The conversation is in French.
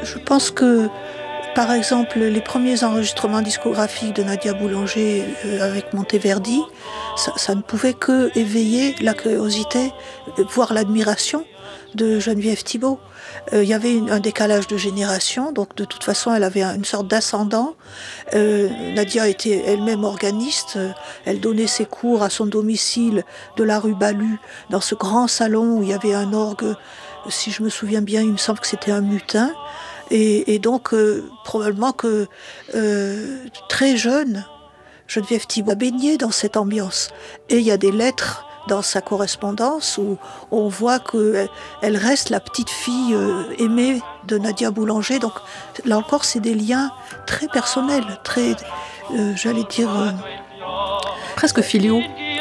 Je pense que, par exemple, les premiers enregistrements discographiques de Nadia Boulanger avec Monteverdi, ça ne pouvait que éveiller la curiosité, voire l'admiration de Geneviève Thibault. Il y avait un décalage de génération, donc de toute façon elle avait une sorte d'ascendant. Nadia était elle-même organiste, elle donnait ses cours à son domicile de la rue Balu, dans ce grand salon où il y avait un orgue, si je me souviens bien, il me semble que c'était un mutin. Et donc, probablement que très jeune, Geneviève Thibault a baigné dans cette ambiance. Et il y a des lettres dans sa correspondance où on voit qu'elle reste la petite fille aimée de Nadia Boulanger. Donc là encore, c'est des liens très personnels, très, j'allais dire... Presque filiaux.